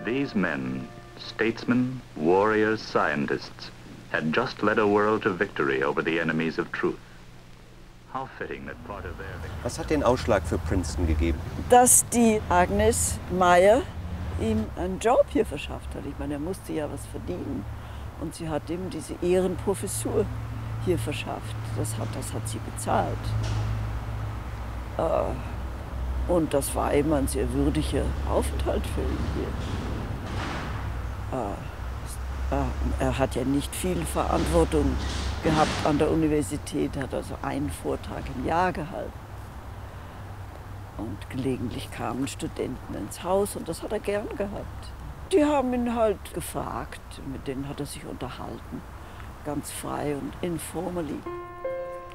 These men, statesmen, warriors, scientists, had just led a world to victory over the enemies of truth. How fitting that part of their victory... Was hat den Ausschlag für Princeton gegeben? Dass die Agnes Meyer ihm einen Job hier verschafft hat. Ich meine, er musste ja was verdienen. Und sie hat ihm diese Ehrenprofessur hier verschafft. Das hat sie bezahlt. Und das war eben ein sehr würdiger Aufenthalt für ihn hier. Er hat ja nicht viel Verantwortung gehabt an der Universität, hat also einen Vortrag im Jahr gehalten. Und gelegentlich kamen Studenten ins Haus und das hat er gern gehabt. Die haben ihn halt gefragt, mit denen hat er sich unterhalten, ganz frei und informally.